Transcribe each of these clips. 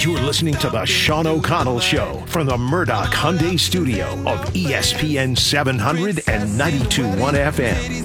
You're listening to the Sean O'Connell Show from the Murdoch Hyundai Studio of ESPN 700 and 92.1 FM.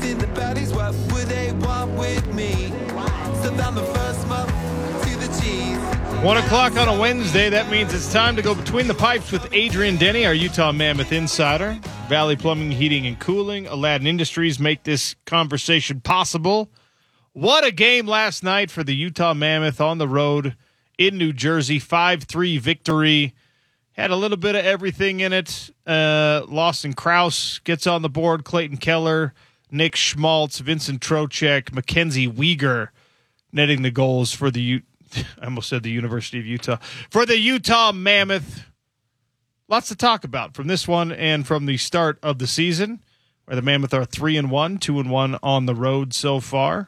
1 o'clock on a Wednesday. That means it's time to go between the pipes with Adrian Denny, our Utah Mammoth insider. Valley Plumbing, Heating, and Cooling. Aladdin Industries make this conversation possible. What a game last night for the Utah Mammoth on the road in New Jersey. 5-3 victory. Had a little bit of everything in it. Lawson Krause gets on the board. Clayton Keller, Nick Schmaltz, Vincent Trocek, Mackenzie Weegar netting the goals for the I almost said the University of Utah. For the Utah Mammoth. Lots to talk about from this one and from the start of the season, where the Mammoth are 3-1, 2-1 on the road so far.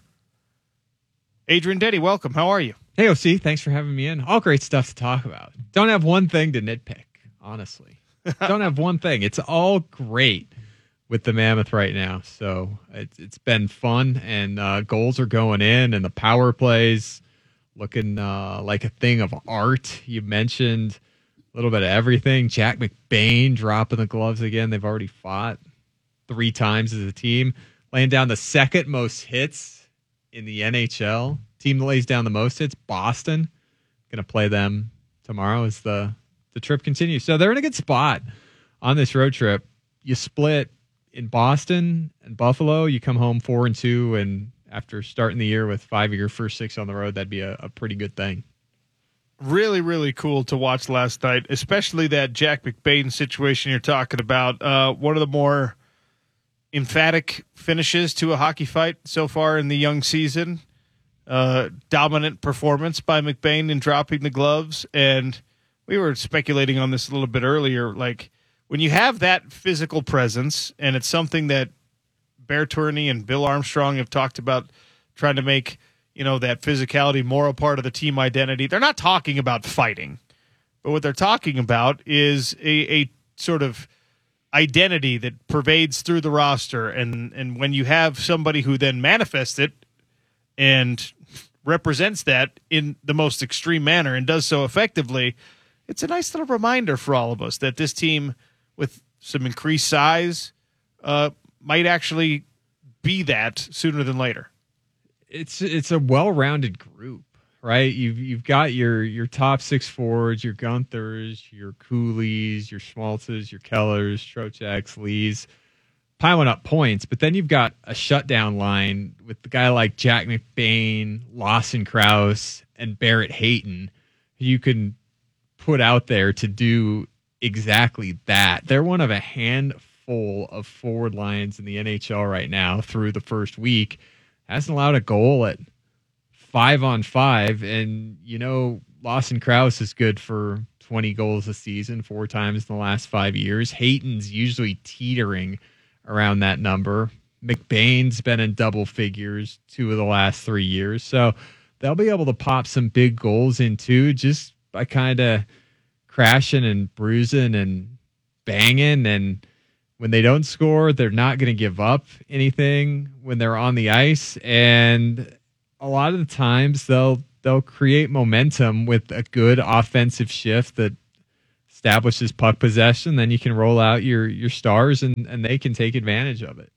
Adrian Denny, welcome. How are you? Hey, OC. Thanks for having me in. All great stuff to talk about. Don't have one thing to nitpick, honestly. Don't have one thing. It's all great with the Mammoth right now. So it's been fun, and goals are going in, and the power plays looking like a thing of art. You mentioned a little bit of everything. Jack McBain dropping the gloves again. They've already fought 3 times as a team, laying down the second most hits in the NHL. Team that lays down the most hits, Boston. Going to play them tomorrow as the trip continues. So they're in a good spot on this road trip. You split in Boston and Buffalo. You come home 4-2, and after starting the year with 5 of your first 6 on the road, that'd be a pretty good thing. Really, really cool to watch last night, especially that Jack McBain situation you're talking about. One of the more emphatic finishes to a hockey fight so far in the young season. Dominant performance by McBain in dropping the gloves. And we were speculating on this a little bit earlier. Like, when you have that physical presence, and it's something that Bear Tourney and Bill Armstrong have talked about, trying to make that physicality more a part of the team identity. They're not talking about fighting, but what they're talking about is a sort of identity that pervades through the roster. And when you have somebody who then manifests it and represents that in the most extreme manner and does so effectively, it's a nice little reminder for all of us that this team, with some increased size, might actually be that sooner than later. It's a well-rounded group, right? You've got your top 6 forwards, your Gunthers, your Coolies, your Schmaltzes, your Kellers, Troceks, Lees, piling up points. But then you've got a shutdown line with the guy like Jack McBain, Lawson Krause, and Barrett Hayton, who you can put out there to do exactly that. They're one of a handful of forward lines in the NHL right now through the first week. Hasn't allowed a goal at 5-on-5, and Lawson Krause is good for 20 goals a season 4 times in the last 5 years. Hayton's usually teetering around that number. McBain's been in double figures 2 of the last 3 years, so they'll be able to pop some big goals in too, just by kind of crashing and bruising and banging. And when they don't score, they're not going to give up anything when they're on the ice. And a lot of the times they'll create momentum with a good offensive shift that establishes puck possession. Then you can roll out your stars and they can take advantage of it.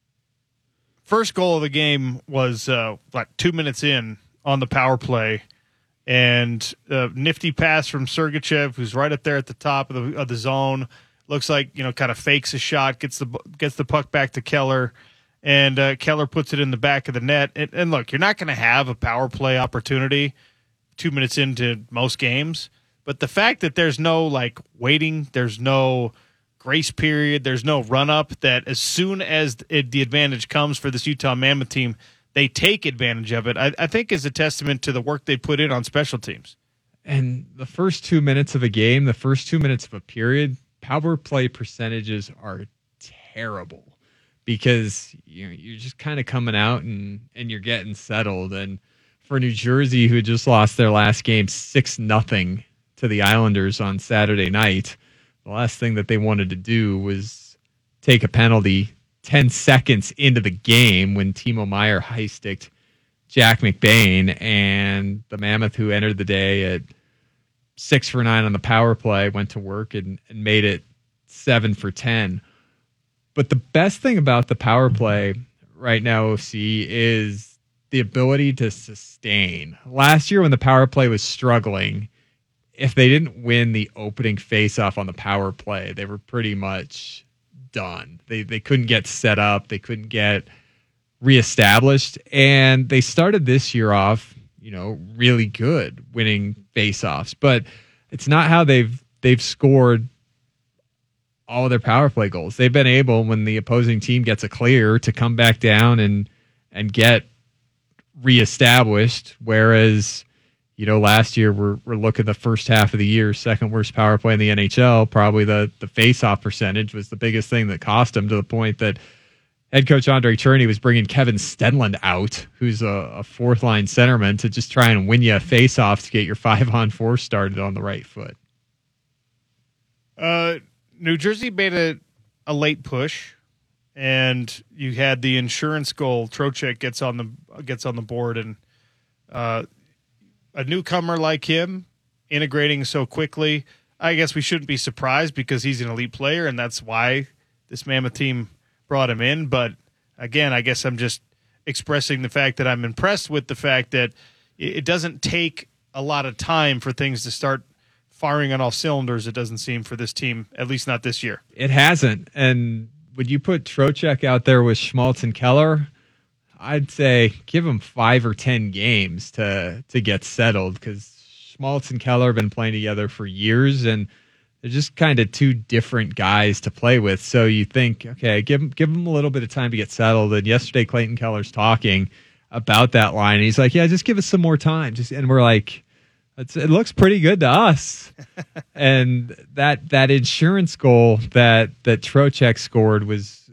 First goal of the game was 2 minutes in on the power play. And a nifty pass from Sergachev, who's right up there at the top of the zone. Looks like, kind of fakes a shot, gets the puck back to Keller, and Keller puts it in the back of the net. And look, you're not going to have a power play opportunity 2 minutes into most games, but the fact that there's no waiting, there's no grace period, there's no run up, that as soon as the advantage comes for this Utah Mammoth team, they take advantage of it, I think is a testament to the work they put in on special teams. And the first 2 minutes of a game, the first 2 minutes of a period, power play percentages are terrible because you're just kind of coming out and you're getting settled. And for New Jersey, who just lost their last game 6-0 to the Islanders on Saturday night, the last thing that they wanted to do was take a penalty 10 seconds into the game when Timo Meier high-sticked Jack McBain, and the Mammoth, who entered the day at 6 for 9 on the power play, went to work and made it 7 for 10. But the best thing about the power play right now, OC, is the ability to sustain. Last year when the power play was struggling, if they didn't win the opening faceoff on the power play, they were pretty much done. They couldn't get set up. They couldn't get reestablished. And they started this year off, really good, winning faceoffs. But it's not how they've scored all of their power play goals. They've been able, when the opposing team gets a clear, to come back down and get reestablished. Whereas, last year we're looking the first half of the year, second worst power play in the NHL. Probably the face-off percentage was the biggest thing that cost them, to the point that head coach Andre Cherney was bringing Kevin Stenlund out, who's a fourth-line centerman, to just try and win you a face-off to get your 5-on-4 started on the right foot. New Jersey made a late push, and you had the insurance goal. Trocheck gets on the board, and a newcomer like him integrating so quickly, I guess we shouldn't be surprised, because he's an elite player, and that's why this Mammoth team brought him in. But again, I guess I'm just expressing the fact that I'm impressed with the fact that it doesn't take a lot of time for things to start firing on all cylinders, it doesn't seem, for this team, at least not this year. It hasn't. And would you put Trocheck out there with Schmaltz and Keller? I'd say give him 5 or 10 games to get settled, because Schmaltz and Keller have been playing together for years, and they're just kind of two different guys to play with. So you think, okay, give him a little bit of time to get settled. And yesterday, Clayton Keller's talking about that line, and he's like, yeah, just give us some more time. And we're like, it looks pretty good to us. And that insurance goal that Trocheck scored was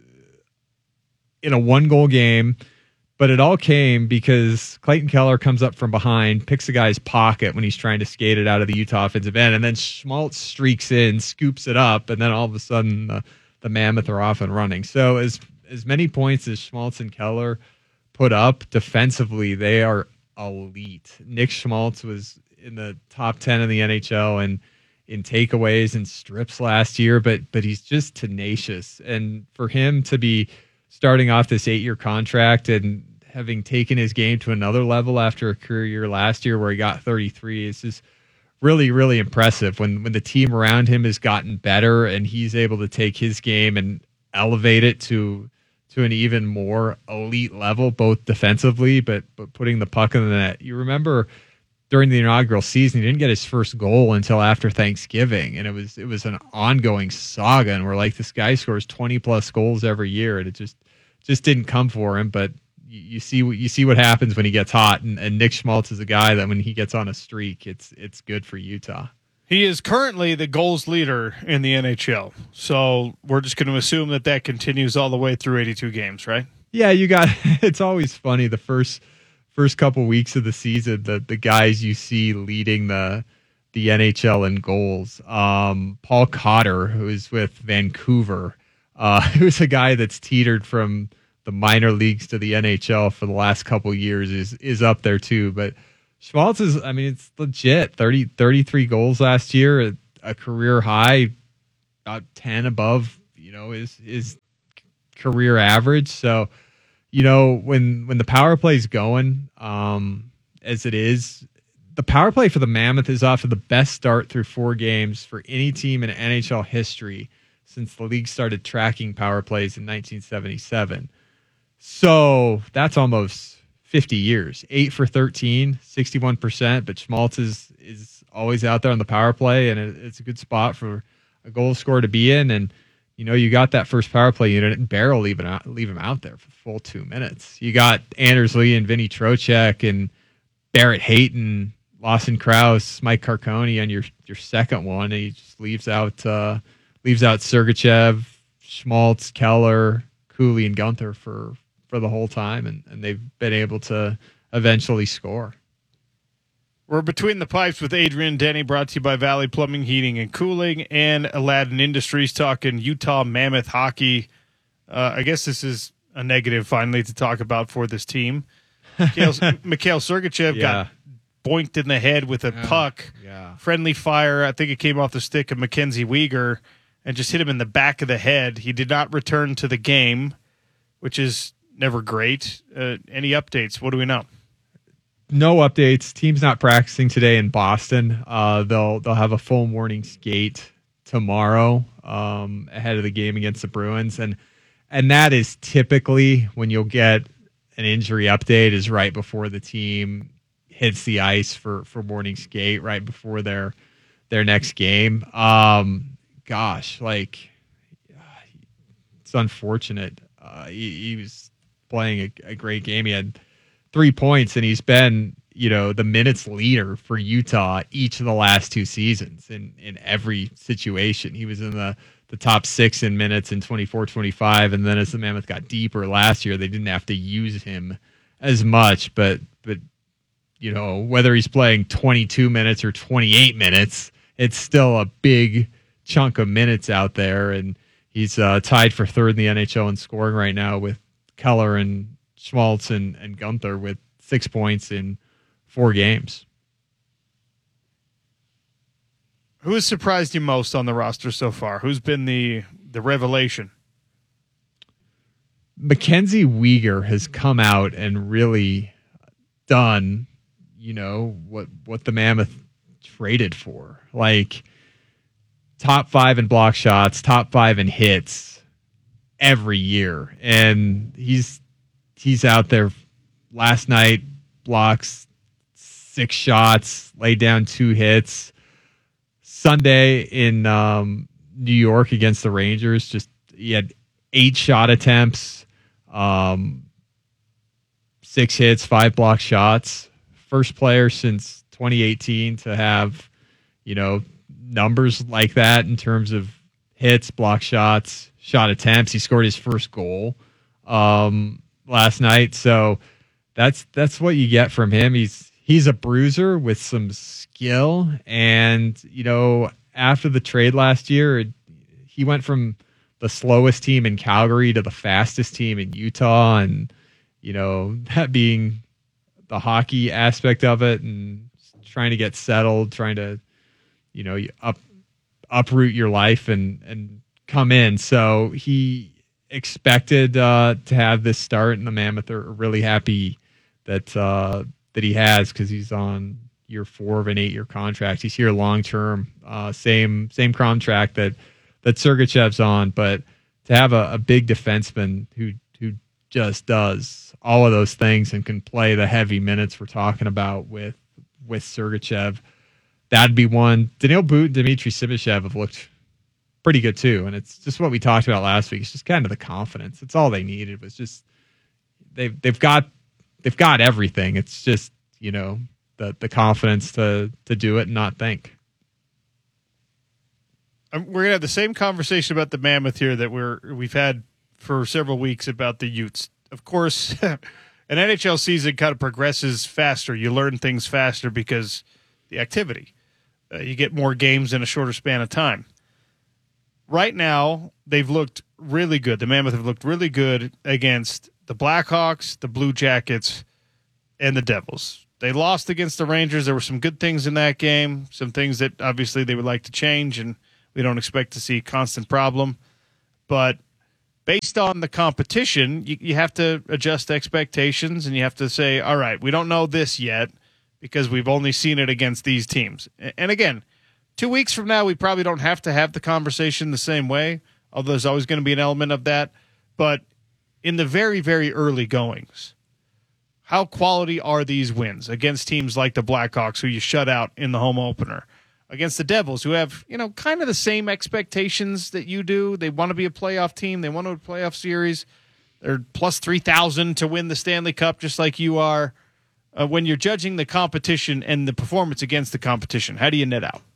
in a 1-goal game, but it all came because Clayton Keller comes up from behind, picks a guy's pocket when he's trying to skate it out of the Utah offensive end, and then Schmaltz streaks in, scoops it up, and then all of a sudden the Mammoth are off and running. So as many points as Schmaltz and Keller put up defensively, they are elite. Nick Schmaltz was in the top 10 in the NHL and in takeaways and strips last year, but he's just tenacious. And for him to be starting off this 8-year contract and having taken his game to another level after a career year last year where he got 33, is just really, really impressive. When the team around him has gotten better and he's able to take his game and elevate it to an even more elite level, both defensively, but putting the puck in the net. You remember during the inaugural season, he didn't get his first goal until after Thanksgiving, and it was an ongoing saga. And we're like, this guy scores 20+ goals every year, and it just didn't come for him. But you see what happens when he gets hot, and Nick Schmaltz is a guy that when he gets on a streak, it's good for Utah. He is currently the goals leader in the NHL, so we're just going to assume that continues all the way through 82 games, right? Yeah, it's always funny the first couple weeks of the season, the guys you see leading the NHL in goals. Paul Cotter, who is with Vancouver, who's a guy that's teetered from the minor leagues to the NHL for the last couple years, is up there too. But Schmaltz it's legit. 33 goals last year, a career high, about 10 above, his career average. So, when the power play is going, as it is, the power play for the Mammoth is off to the best start through 4 games for any team in NHL history since the league started tracking power plays in 1977. So that's almost 50 years. 8 for 13, 61%, but Schmaltz is always out there on the power play, and it's a good spot for a goal scorer to be in. And you got that first power play unit, and Barrow leave him out there for full 2 minutes. You got Anders Lee and Vinny Trocheck and Barrett Hayton, Lawson Krause, Mike Carcone on your second one, and he just leaves out Sergachev, Schmaltz, Keller, Cooley, and Gunther for the whole time, and they've been able to eventually score. We're Between the Pipes with Adrian Denny, brought to you by Valley Plumbing, Heating, and Cooling, and Aladdin Industries, talking Utah Mammoth hockey. I guess this is a negative, finally, to talk about for this team. Mikhail Sergachev got boinked in the head with a puck. Yeah. Friendly fire. I think it came off the stick of Mackenzie Weegar and just hit him in the back of the head. He did not return to the game, which is never great. Any updates? What do we know? No updates. Team's not practicing today in Boston. They'll have a full morning skate tomorrow ahead of the game against the Bruins, and that is typically when you'll get an injury update is right before the team hits the ice for morning skate, right before their next game. Gosh, like it's unfortunate. He was playing a great game. He had 3 points, and he's been, the minutes leader for Utah each of the last 2 seasons in every situation. He was in the top 6 in minutes in 24-25, and then as the Mammoth got deeper last year, they didn't have to use him as much. But whether he's playing 22 minutes or 28 minutes, it's still a big chunk of minutes out there, and he's tied for third in the NHL in scoring right now with Keller and Schmaltz and Gunther with 6 points in 4 games. Who has surprised you most on the roster so far? Who's been the revelation? Mackenzie Weegar has come out and really done, what the Mammoth traded for. Like top 5 in block shots, top 5 in hits every year. And he's out there last night, blocks 6 shots, laid down 2 hits. Sunday in New York against the Rangers, he had 8 shot attempts, 6 hits, 5 block shots. First player since 2018 to have, numbers like that in terms of hits, block shots, shot attempts. He scored his first goal last night, so that's what you get from him. He's a bruiser with some skill, and after the trade last year, he went from the slowest team in Calgary to the fastest team in Utah, and that being the hockey aspect of it, and trying to get settled, trying to uproot your life and come in. So he expected to have this start, and the Mammoth are really happy that he has, because he's on year 4 of an 8-year contract. He's here long term, same contract that Sergachev's on, but to have a big defenseman who just does all of those things and can play the heavy minutes we're talking about with Sergachev, that'd be one. Daniil But and Dmitry Sibyshev have looked pretty good too, and it's just what we talked about last week. It's just kind of the confidence. It's all they needed. Was just they've got everything. It's just the confidence to do it and not think. We're gonna have the same conversation about the Mammoth here that we've had for several weeks about the Utes. Of course, an NHL season kind of progresses faster. You learn things faster because the activity. You get more games in a shorter span of time. Right now, they've looked really good. The Mammoth have looked really good against the Blackhawks, the Blue Jackets, and the Devils. They lost against the Rangers. There were some good things in that game, some things that obviously they would like to change, and we don't expect to see a constant problem. But based on the competition, you have to adjust expectations, and you have to say, all right, we don't know this yet because we've only seen it against these teams. And again, 2 weeks from now, we probably don't have to have the conversation the same way, although there's always going to be an element of that. But in the very, very early goings, how quality are these wins against teams like the Blackhawks, who you shut out in the home opener, against the Devils, who have, kind of the same expectations that you do? They want to be a playoff team. They want to a playoff series. They're plus 3,000 to win the Stanley Cup, just like you are. When you're judging the competition and the performance against the competition, how do you net out?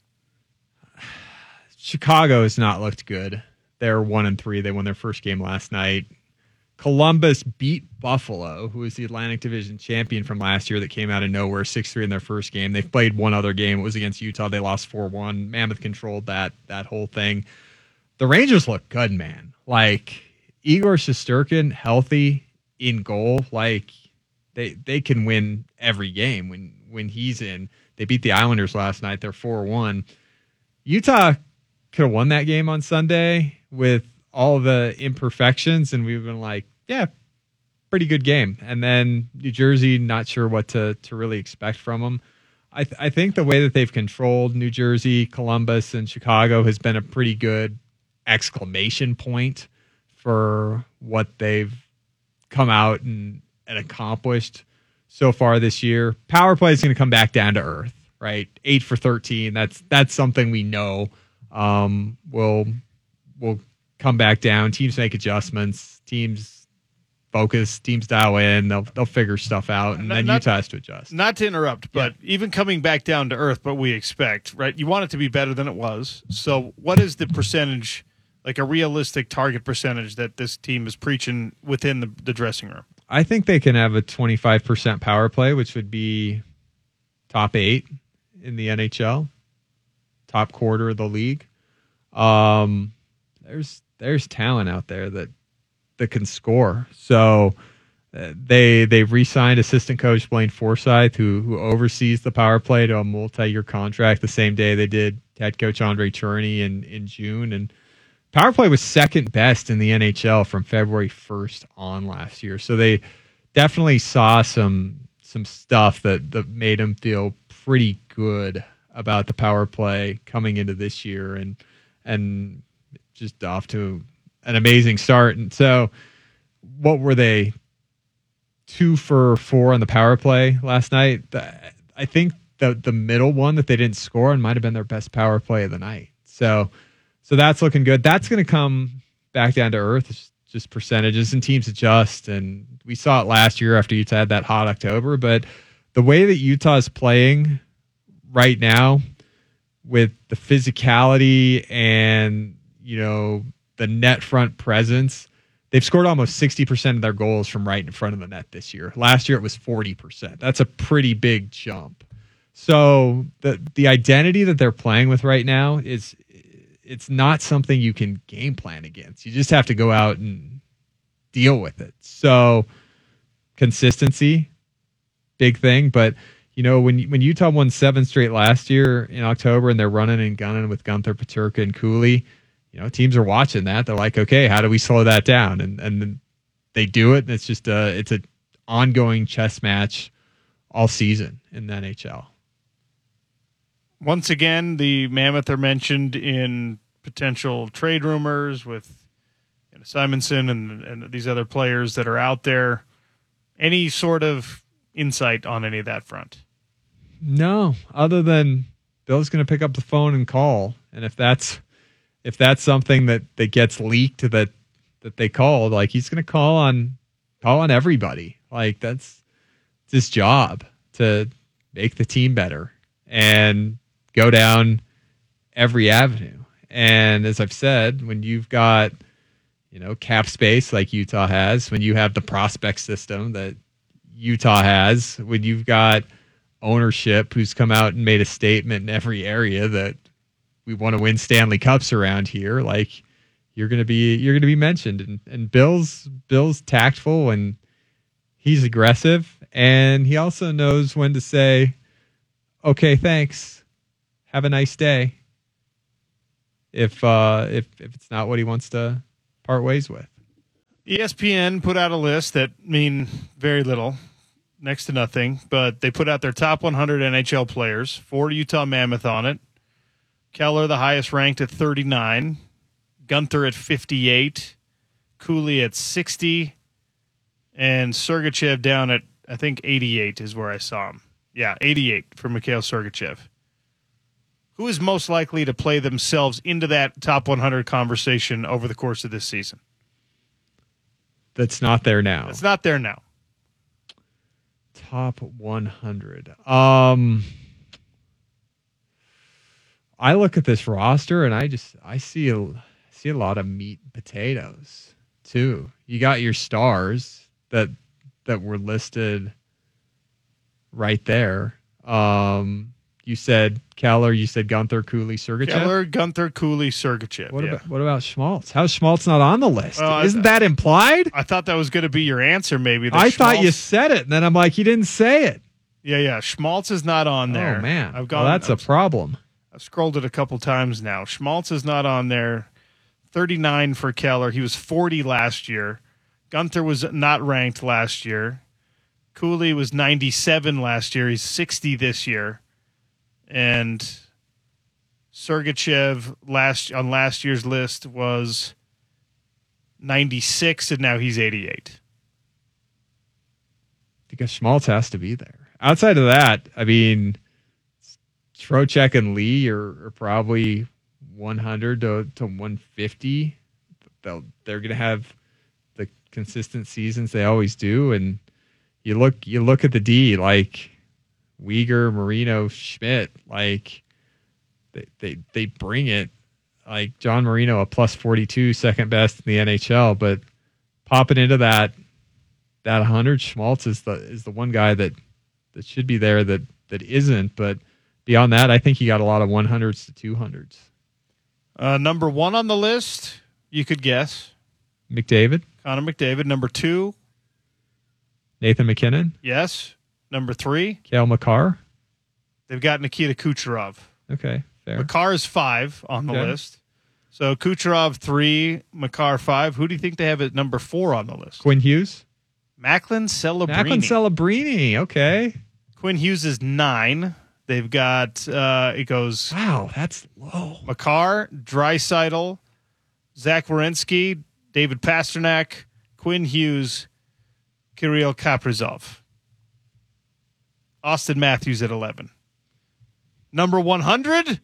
Chicago has not looked good. They're 1-3. They won their first game last night. Columbus beat Buffalo, who was the Atlantic Division champion from last year that came out of nowhere, 6-3 in their first game. They've played one other game. It was against Utah. They lost 4-1. Mammoth controlled that whole thing. The Rangers look good, man. Like, Igor Shesterkin, healthy, in goal. Like, they can win every game when when he's in. They beat the Islanders last night. They're 4-1. Utah could have won that game on Sunday with all the imperfections, and we've been like, yeah, pretty good game. And then New Jersey, not sure what to really expect from them. I think the way that they've controlled New Jersey, Columbus, and Chicago has been a pretty good exclamation point for what they've come out and accomplished so far this year. Power play is going to come back down to earth, right? 8 for 13. That's something we know. Will come back down. Teams make adjustments. Teams focus. Teams dial in. They'll figure stuff out, and then Utah has to adjust. Not to interrupt, but even coming back down to earth, what we expect, right? You want it to be better than it was. So, what is the percentage, like a realistic target percentage, that this team is preaching within the dressing room? I think they can have a 25% power play, which would be top 8 in the NHL, top quarter of the league. There's talent out there that can score. So they've re-signed assistant coach Blaine Forsythe, who oversees the power play, to a multi-year contract the same day they did head coach Andre Tourigny in June. And power play was second best in the NHL from February 1st on last year. So they definitely saw some stuff that made them feel pretty good about the power play coming into this year, and just off to an amazing start. And so what were they? 2 for 4 on the power play last night. I think the middle one that they didn't score on might have been their best power play of the night. So that's looking good. That's going to come back down to earth. It's just percentages, and teams adjust. And we saw it last year after Utah had that hot October. But the way that Utah is playing right now, with the physicality and, the net front presence, they've scored almost 60% of their goals from right in front of the net this year. Last year it was 40%. That's a pretty big jump. So the identity that they're playing with right now it's not something you can game plan against. You just have to go out and deal with it. So consistency, big thing. But when Utah won 7 straight last year in October, and they're running and gunning with Gunther, Peterka, and Cooley, teams are watching that. They're like, okay, how do we slow that down? And then they do it, and it's just it's an ongoing chess match all season in the NHL. Once again, the Mammoth are mentioned in potential trade rumors with Simonson and these other players that are out there. Any sort of insight on any of that front? No, other than Bill's going to pick up the phone and call, and if that's something that gets leaked that they called, like, he's going to call on everybody. Like, that's his job, to make the team better and go down every avenue. And as I've said, when you've got cap space like Utah has, when you have the prospect system that Utah has, when you've got ownership who's come out and made a statement in every area that we want to win Stanley Cups around here, like, you're gonna be mentioned. And Bill's tactful, and he's aggressive, and he also knows when to say, okay, thanks, have a nice day, if it's not what he wants to part ways with. ESPN put out a list that mean very little, next to nothing, but they put out their top 100 NHL players. 4 Utah Mammoth on it. Keller, the highest ranked, at 39. Gunther at 58. Cooley at 60. And Sergachev down at, I think, 88 is where I saw him. Yeah, 88 for Mikhail Sergachev. Who is most likely to play themselves into that top 100 conversation over the course of this season? That's not there now. It's not there now. Top 100. I look at this roster and I see a lot of meat and potatoes too. You got your stars that were listed right there. You said Keller, you said Gunther, Cooley, Sergachev. Keller, Gunther, Cooley, Sergachev. What about Schmaltz? How's Schmaltz not on the list? Isn't that implied? I thought that was going to be your answer, maybe. I thought you said it, and then I'm like, you didn't say it. Yeah. Schmaltz is not on there. Oh man, I've gone. that's a problem. I've scrolled it a couple times now. Schmaltz is not on there. 39 for Keller. He was 40 last year. Gunther was not ranked last year. Cooley was 97 last year. He's 60 this year. And Sergachev on last year's list was 96, and now he's 88. Because Schmaltz has to be there. Outside of that, I mean, Trocheck and Lee are probably 100 to 150. They're going to have the consistent seasons they always do, and you look at the D, like Weegar, Marino, Schmidt, like they bring it. Like John Marino, a plus 42, second best in the NHL, but popping into that 100, Schmaltz is the one guy that should be there that isn't. But beyond that, I think he got a lot of 100s to 200s. Number 1 on the list, you could guess. McDavid. Connor McDavid. Number 2. Nathan McKinnon. Yes. Number 3. Cale Makar. They've got Nikita Kucherov. Okay, fair. Makar is 5 on the list. So Kucherov 3, Makar 5. Who do you think they have at number 4 on the list? Quinn Hughes. Macklin Celebrini. Macklin Celebrini. Okay. Quinn Hughes is 9. They've got, it goes... Wow, that's low. Makar, Draisaitl, Zach Werenski, David Pasternak, Quinn Hughes, Kirill Kaprizov. Austin Matthews at 11. Number 100,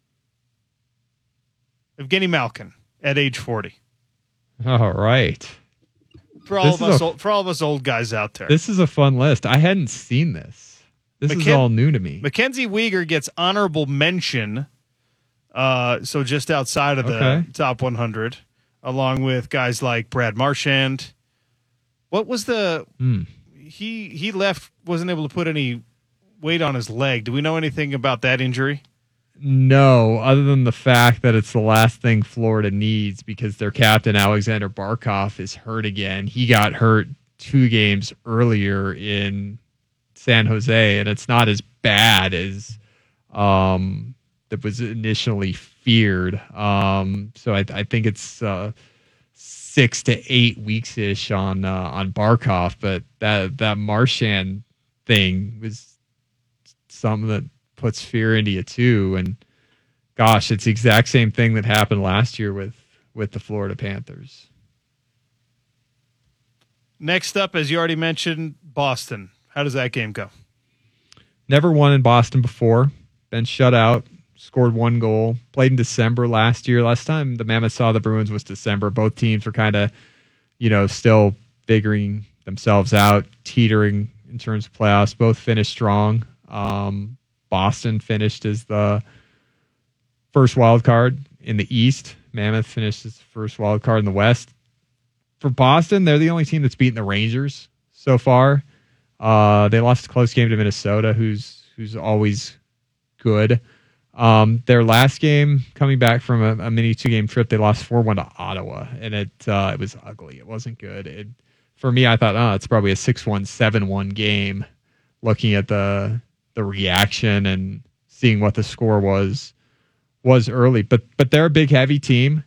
Evgeny Malkin at age 40. All right. For all of us old guys out there. This is a fun list. I hadn't seen this. This is all new to me. Mackenzie Weegar gets honorable mention, so just outside of the top 100, along with guys like Brad Marchand. What was the... He left, wasn't able to put any weight on his leg. Do we know anything about that injury? No, other than the fact that it's the last thing Florida needs because their captain, Alexander Barkov, is hurt again. He got hurt 2 games earlier in San Jose, and it's not as bad as that was initially feared. So I think it's 6 to 8 weeks ish on Barkov, but that Marchand thing was something that puts fear into you too. And gosh, it's the exact same thing that happened last year with the Florida Panthers. Next up, as you already mentioned, Boston. How does that game go? Never won in Boston before. Been shut out. Scored 1 goal. Played in December last year. Last time the Mammoths saw the Bruins was December. Both teams were kind of, still figuring themselves out, teetering in terms of playoffs. Both finished strong. Boston finished as the first wild card in the East. Mammoth finished as the first wild card in the West. For Boston, they're the only team that's beaten the Rangers so far. They lost a close game to Minnesota, who's always good. Their last game, coming back from a mini 2-game trip, they lost 4-1 to Ottawa, and it was ugly. It wasn't good. For me, I thought, it's probably a 6-1, 7-1 game. Looking at the reaction and seeing what the score was early, but they're a big, heavy team.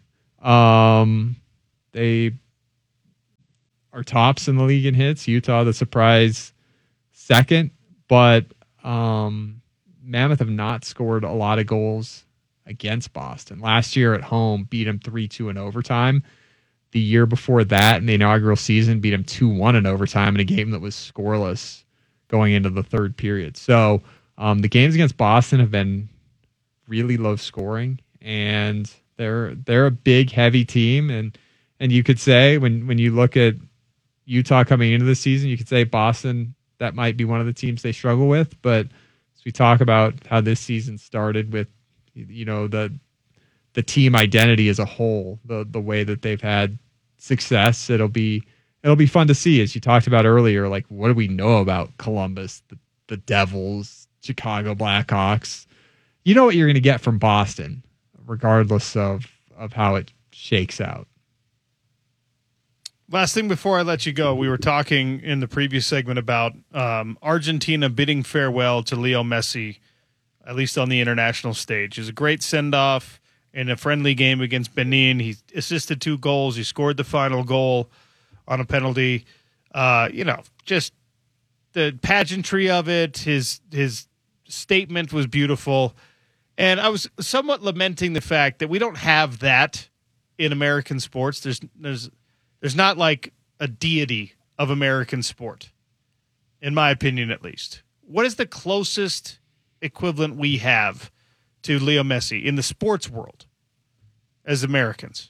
They are tops in the league in hits. Utah, the surprise second, but Mammoth have not scored a lot of goals against Boston. Last year at home, beat them 3-2 in overtime. The year before that, in the inaugural season, beat them 2-1 in overtime in a game that was scoreless going into the third period. So the games against Boston have been really low scoring, and they're a big, heavy team. And you could say when you look at Utah coming into the season, you could say Boston, that might be one of the teams they struggle with. But as we talk about how this season started with, the team identity as a whole, the way that they've had success, it'll be fun to see. As you talked about earlier, like, what do we know about Columbus, the Devils, Chicago Blackhawks? You know what you're going to get from Boston, regardless of how it shakes out. Last thing before I let you go, we were talking in the previous segment about Argentina bidding farewell to Leo Messi, at least on the international stage. It was a great send-off in a friendly game against Benin. He assisted 2 goals. He scored the final goal on a penalty. Just the pageantry of it, his statement was beautiful. And I was somewhat lamenting the fact that we don't have that in American sports. There's not like a deity of American sport, in my opinion at least. What is the closest equivalent we have to Leo Messi in the sports world as Americans?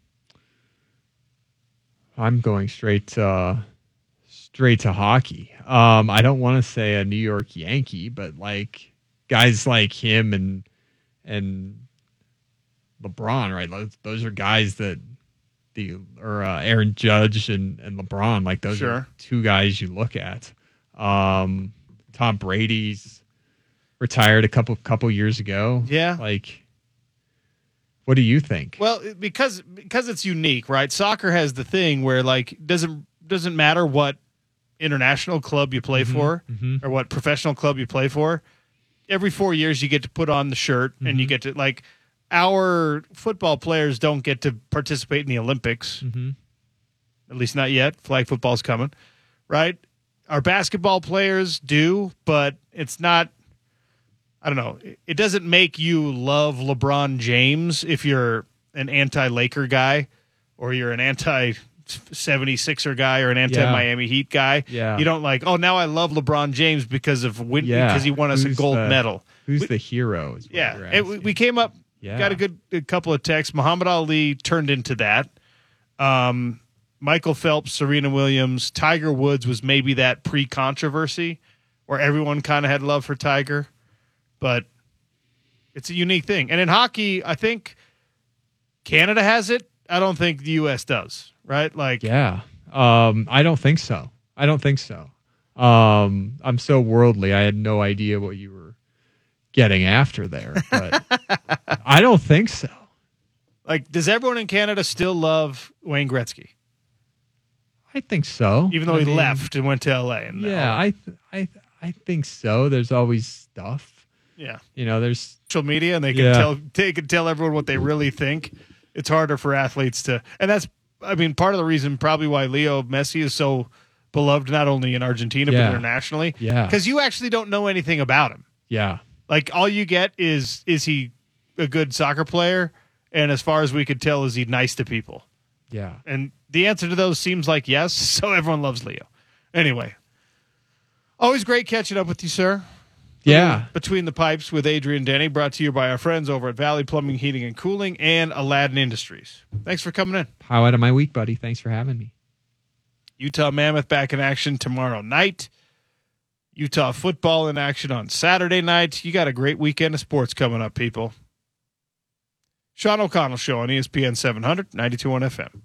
I'm going straight to hockey. I don't want to say a New York Yankee, but like guys like him and LeBron, right? Those are guys that Aaron Judge and LeBron, like those are 2 guys you look at. Tom Brady's retired a couple years ago. Yeah. Like, what do you think? Well, because it's unique, right? Soccer has the thing where like doesn't matter what international club you play for or what professional club you play for. Every 4 years you get to put on the shirt and you get to like. Our football players don't get to participate in the Olympics, at least not yet. Flag football's coming, right? Our basketball players do, but it's not, I don't know. It doesn't make you love LeBron James if you're an anti-Laker guy or you're an anti-76er guy or an anti-Miami Heat guy. Yeah. You don't like, oh, now I love LeBron James because he won us a gold medal. Who's the hero? We came up. Yeah. Got a couple of texts. Muhammad Ali turned into that. Michael Phelps, Serena Williams, Tiger Woods was maybe that pre-controversy where everyone kind of had love for Tiger. But it's a unique thing. And in hockey, I think Canada has it. I don't think the U.S. does, right? Like, yeah. I don't think so. I'm so worldly. I had no idea what you were getting after there, but I don't think so. Like, does everyone in Canada still love Wayne Gretzky? I think so. Even though he left and went to LA. I think so. There's always stuff. Yeah. There's social media and they can tell everyone what they really think. It's harder for athletes to, and that's, part of the reason probably why Leo Messi is so beloved, not only in Argentina, but internationally. Yeah. Because you actually don't know anything about him. Yeah. Like, all you get is he a good soccer player? And as far as we could tell, is he nice to people? Yeah. And the answer to those seems like yes, so everyone loves Leo. Anyway, always great catching up with you, sir. Yeah. Between the Pipes with Adrian Denny, brought to you by our friends over at Valley Plumbing, Heating, and Cooling and Aladdin Industries. Thanks for coming in. Highlight of my week, buddy. Thanks for having me. Utah Mammoth back in action tomorrow night. Utah football in action on Saturday night. You got a great weekend of sports coming up, people. Sean O'Connell Show on ESPN 700, 92.1 FM.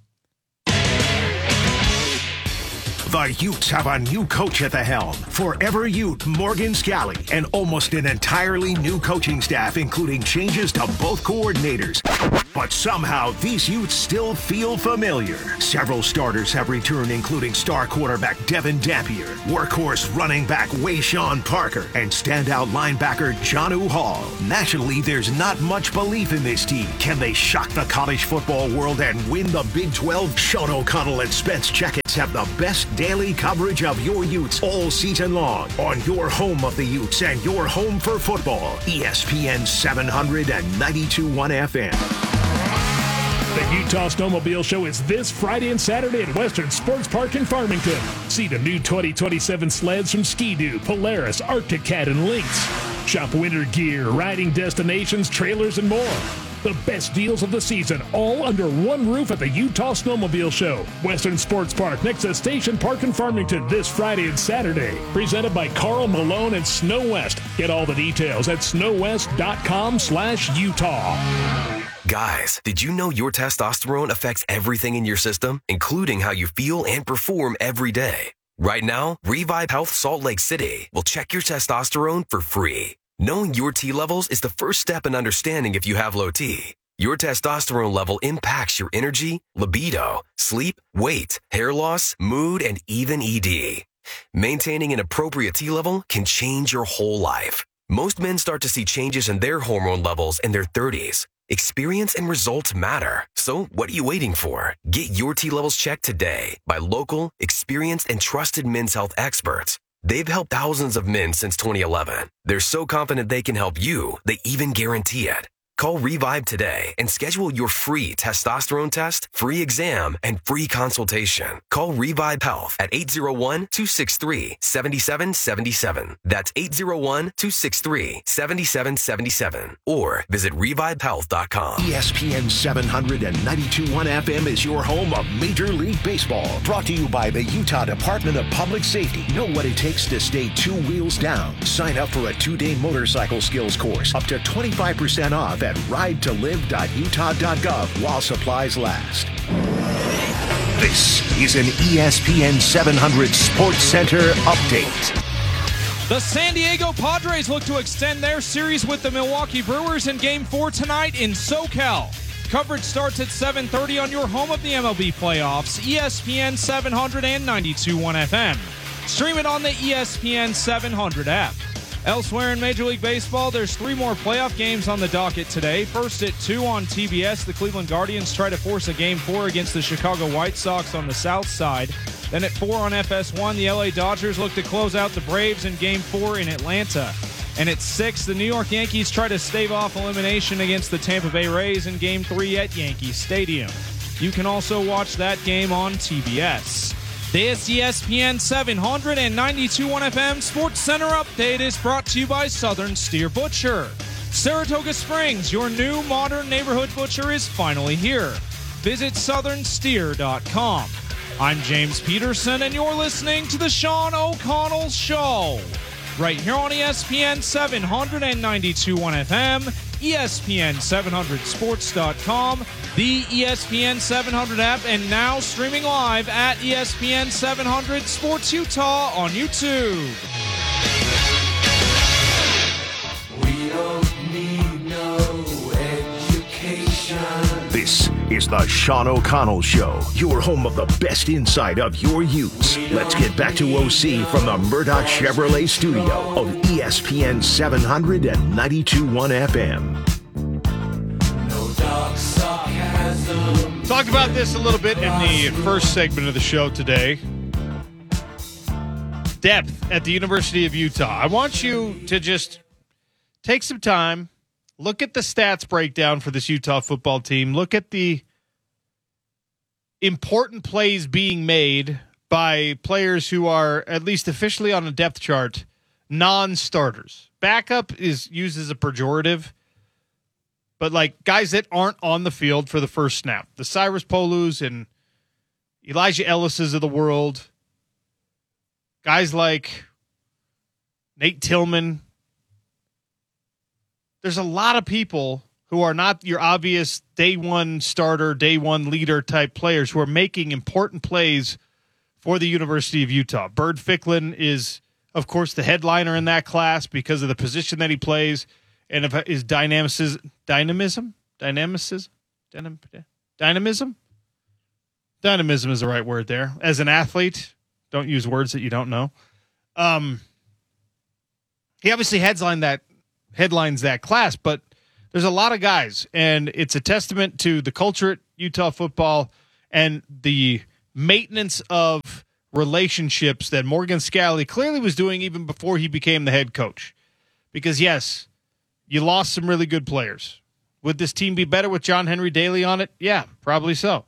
The Utes have a new coach at the helm. Forever Ute Morgan Scally, and almost an entirely new coaching staff, including changes to both coordinators. But somehow, these Utes still feel familiar. Several starters have returned, including star quarterback Devin Dampier, workhorse running back Wayshawn Parker, and standout linebacker Jonnu Hall. Nationally, there's not much belief in this team. Can they shock the college football world and win the Big 12? Sean O'Connell and Spence Checketts have the best daily coverage of your Utes all season long on your home of the Utes and your home for football. ESPN 700 and 92.1 FM. The Utah Snowmobile Show is this Friday and Saturday at Western Sports Park in Farmington. See the new 2027 sleds from Ski-Doo, Polaris, Arctic Cat, and Lynx. Shop winter gear, riding destinations, trailers, and more. The best deals of the season, all under one roof at the Utah Snowmobile Show. Western Sports Park next to Station Park in Farmington this Friday and Saturday. Presented by Carl Malone and Snow West. Get all the details at snowwest.com/Utah. Guys, did you know your testosterone affects everything in your system, including how you feel and perform every day? Right now, Revive Health Salt Lake City will check your testosterone for free. Knowing your T levels is the first step in understanding if you have low T. Your testosterone level impacts your energy, libido, sleep, weight, hair loss, mood, and even ED. Maintaining an appropriate T level can change your whole life. Most men start to see changes in their hormone levels in their 30s. Experience and results matter. So what are you waiting for? Get your T levels checked today by local, experienced, and trusted men's health experts. They've helped thousands of men since 2011. They're so confident they can help you, they even guarantee it. Call Revive today and schedule your free testosterone test, free exam, and free consultation. Call Revive Health at 801-263-7777. That's 801-263-7777. Or visit revivehealth.com. ESPN 792.1 FM is your home of Major League Baseball. Brought to you by the Utah Department of Public Safety. Know what it takes to stay 2 wheels down. Sign up for a 2-day motorcycle skills course. Up to 25% off at ride2live.utah.gov while supplies last. This is an ESPN 700 Sports Center update. The San Diego Padres look to extend their series with the Milwaukee Brewers in Game 4 tonight in SoCal. Coverage starts at 7:30 on your home of the MLB playoffs, ESPN 700 and 92.1 FM. Stream it on the ESPN 700 app. Elsewhere in Major League Baseball, there's 3 more playoff games on the docket today. First at 2 on TBS, the Cleveland Guardians try to force a Game 4 against the Chicago White Sox on the south side. Then at 4 on FS1, the LA Dodgers look to close out the Braves in Game 4 in Atlanta. And at 6, the New York Yankees try to stave off elimination against the Tampa Bay Rays in Game 3 at Yankee Stadium. You can also watch that game on TBS. This ESPN 700 and 92.1 FM Sports Center update is brought to you by Southern Steer Butcher. Saratoga Springs, your new modern neighborhood butcher, is finally here. Visit southernsteer.com. I'm James Peterson, and you're listening to the Sean O'Connell Show. Right here on ESPN 700 and 92.1 FM, ESPN700sports.com, the ESPN 700 app, and now streaming live at ESPN 700 Sports Utah on YouTube. We don't need no education. This is the Sean O'Connell Show, your home of the best insight of your utes. Let's get back to OC from the Murdoch Chevrolet studio of ESPN 700 and 92.1 FM. No dark sarcasm. Talk about this a little bit in the first segment of the show today. Depth at the University of Utah. I want you to just take some time, look at the stats breakdown for this Utah football team. Look at the important plays being made by players who are, at least officially on a depth chart, non-starters. Backup is used as a pejorative, but like guys that aren't on the field for the first snap. The Cyrus Polus and Elijah Ellis's of the world. Guys like Nate Tillman. There's a lot of people who are not your obvious day one starter, day one leader type players who are making important plays for the University of Utah. Bird Ficklin is, of course, the headliner in that class because of the position that he plays and of his dynamism. Dynamism is the right word there. As an athlete, don't use words that you don't know. He obviously headlines that class, but there's a lot of guys, and it's a testament to the culture at Utah football and the maintenance of relationships that Morgan Scalley clearly was doing even before he became the head coach. Because, yes, you lost some really good players. Would this team be better with John Henry Daly on it? Yeah, probably so.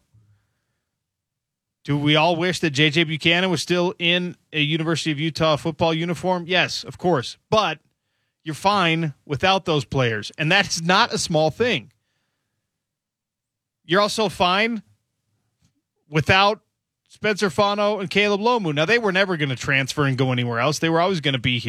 Do we all wish that J.J. Buchanan was still in a University of Utah football uniform? Yes, of course. But you're fine without those players, and that's not a small thing. You're also fine without Spencer Fano and Caleb Lomu. Now, they were never going to transfer and go anywhere else. They were always going to be here.